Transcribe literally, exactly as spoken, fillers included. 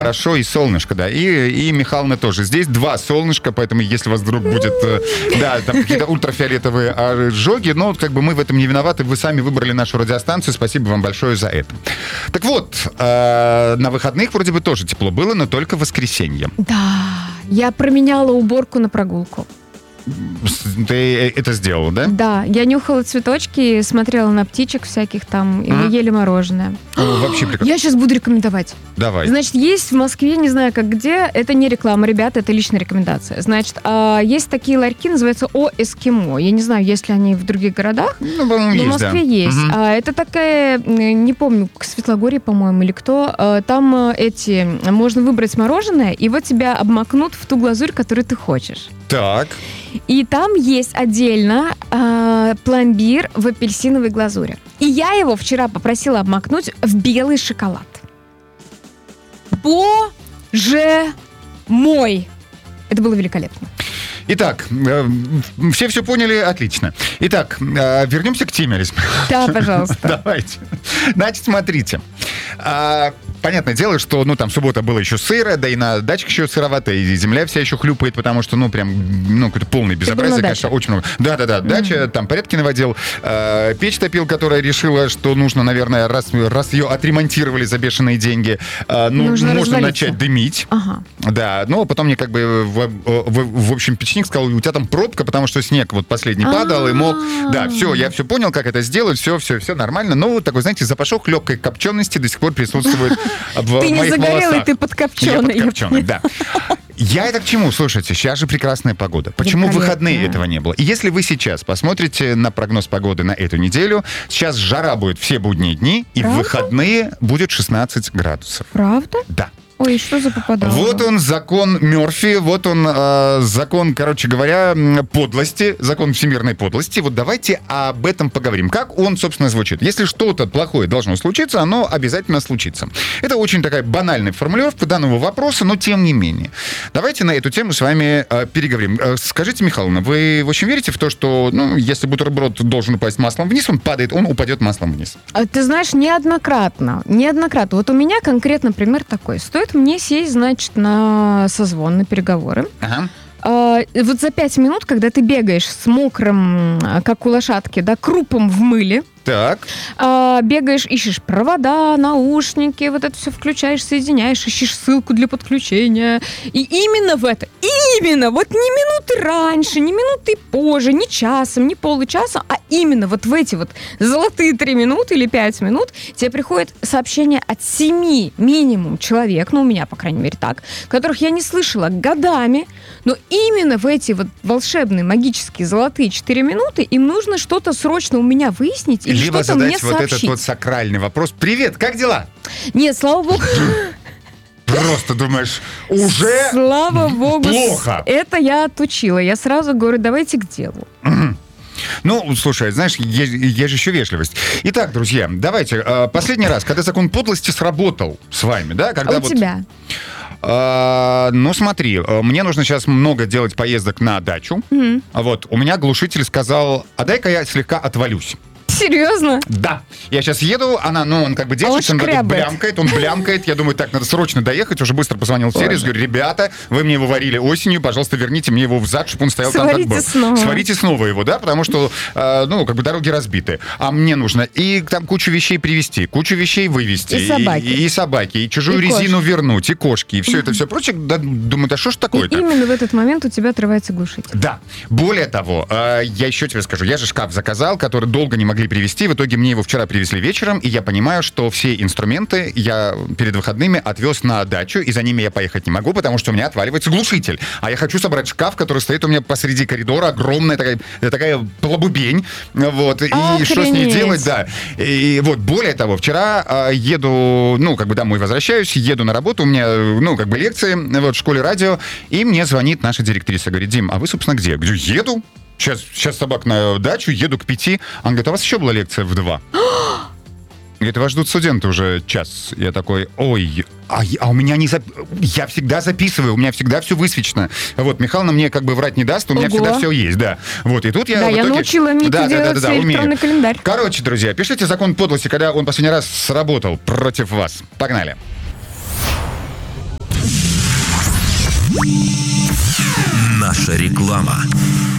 Хорошо, и солнышко, да. И, и Михайловна тоже. Здесь два солнышка, поэтому если у вас вдруг будет, да, там какие-то ультрафиолетовые ожоги, но как бы мы в этом не виноваты, вы сами выбрали нашу радиостанцию, спасибо вам большое за это. Так вот, э, на выходных вроде бы тоже тепло было, но только в воскресенье. Да, я променяла уборку на прогулку. Ты это сделала, да? Да, я нюхала цветочки, смотрела на птичек всяких там, и мы Mm. ели мороженое. О, вообще прекрасно. Я сейчас буду рекомендовать. Давай. Значит, есть в Москве, не знаю как где, это не реклама, ребята, это личная рекомендация. Значит, а, есть такие ларьки, называются О Эскимо. Я не знаю, есть ли они в других городах, Ну, по-моему, но есть, в Москве да. есть. Мгм. А, это такая, м, не помню, к Светлогорье, по-моему, или кто. А, там а, эти, можно выбрать мороженое, и вот тебя обмакнут в ту глазурь, которую ты хочешь. Так. И там есть отдельно э, пломбир в апельсиновой глазури. И я его вчера попросила обмакнуть в белый шоколад. Боже мой! Это было великолепно. Итак, э, все все поняли? Отлично. Итак, э, вернемся к теме, Резьма. Да, пожалуйста. Давайте. Значит, смотрите. А, понятное дело, что, ну, там, суббота было еще сыро, да и на дачке еще сыровато, и земля вся еще хлюпает, потому что, ну, прям, ну, какое-то полное безобразие, конечно, очень много. Да-да-да, mm-hmm. дача, там, порядки наводил, э, печь топил, которая решила, что нужно, наверное, раз, раз ее отремонтировали за бешеные деньги, э, ну, нужно можно развалиться. начать дымить. Ага. Да, но потом мне как бы, в, в, в общем, печник сказал, у тебя там пробка, потому что снег вот последний падал, и мог... Да, все, я все понял, как это сделать, все, все, все нормально, но вот такой, знаете, запашок легкой копчености до сих пор присутствует в Ты не моих загорелый, волосах. ты подкопченый. Я подкопченый, да. Я это к чему? Слушайте, сейчас же прекрасная погода. Почему в выходные этого не было? И если вы сейчас посмотрите на прогноз погоды на эту неделю, сейчас жара будет все будние дни, и Правда? в выходные будет шестнадцать градусов. Правда? Да. Ой, что за попадало? Вот он, закон Мёрфи, вот он, э, закон, короче говоря, подлости, закон всемирной подлости. Вот давайте об этом поговорим. Как он, собственно, звучит? Если что-то плохое должно случиться, оно обязательно случится. Это очень такая банальная формулировка данного вопроса, но тем не менее. Давайте на эту тему с вами э, переговорим. Э, скажите, Михайловна, вы очень верите в то, что, ну, если бутерброд должен упасть маслом вниз, он падает, он упадет маслом вниз? Ты знаешь, неоднократно, неоднократно. Вот у меня конкретно пример такой. Стоит мне сесть, значит, на созвон, на переговоры. Ага. А, вот за пять минут, когда ты бегаешь с мокрым, как у лошадки, да, крупом в мыле, Так. а, бегаешь, ищешь провода, наушники, вот это все включаешь, соединяешь, ищешь ссылку для подключения. И именно в это, именно, вот не минуты раньше, не минуты позже, не часом, не получасом, а именно вот в эти вот золотые три минуты или пять минут тебе приходит сообщение от семи минимум человек, ну у меня, по крайней мере, так, которых я не слышала годами, но именно в эти вот волшебные, магические, золотые четыре минуты им нужно что-то срочно у меня выяснить или Либо что-то мне задать вот сообщить. этот вот сакральный вопрос. Привет, как дела? Нет, слава богу. Просто думаешь, уже Слава богу. плохо. Это я отучила. Я сразу говорю, давайте к делу. Ну, слушай, знаешь, есть, есть же еще вежливость. Итак, друзья, давайте, э, последний раз, когда закон подлости сработал с вами, да? Когда А у вот, тебя? э, ну, смотри, э, мне нужно сейчас много делать поездок на дачу. Мгм. Вот, у меня глушитель сказал, а дай-ка я слегка отвалюсь. Серьезно? Да, я сейчас еду, она, ну, он как бы держится, он он так шкрябает. блямкает, он блямкает. Я думаю, так, надо срочно доехать. Уже быстро позвонил в сервис, говорю, ребята, вы мне его варили осенью, пожалуйста, верните мне его взад, чтобы он стоял там, как Сварите был. снова. Сварите снова его, да, потому что, э, ну, как бы дороги разбиты. А мне нужно и там кучу вещей привезти, кучу вещей вывезти. И собаки. И, и собаки, и чужую И резину кошки. вернуть, и кошки, и все это все прочее. Да, думаю, да что ж И такое-то? именно в этот момент у тебя отрывается глушитель. Да. Более того, э, я еще тебе скажу, я же шкаф заказал, который долго не могли привезти. В итоге мне его вчера привезли вечером, и я понимаю, что все инструменты я перед выходными отвез на дачу, и за ними я поехать не могу, потому что у меня отваливается глушитель. А я хочу собрать шкаф, который стоит у меня посреди коридора, огромная такая, такая полобубень. Вот. И Охренеть. что с ней делать, да. И вот, более того, вчера э, еду, ну, как бы домой возвращаюсь, еду на работу, у меня, ну, как бы лекции вот, в школе радио, и мне звонит наша директриса, говорит, Дим, а вы, собственно, где? Я говорю, еду. Сейчас, сейчас собак на дачу, еду к пяти. Она говорит, а у вас еще была лекция в два? Говорит, вас ждут студенты уже час. Я такой, ой, а, а у меня не зап... Я всегда записываю, у меня всегда все высвечено. Вот, Михайловна мне как бы врать не даст, у меня Ого. всегда все есть, да. Вот, и тут я Да, в я итоге... научила Митю да, да, делать да, да, да, электронный умею. календарь. Короче, друзья, пишите закон подлости, когда он последний раз сработал против вас. Погнали. Наша реклама.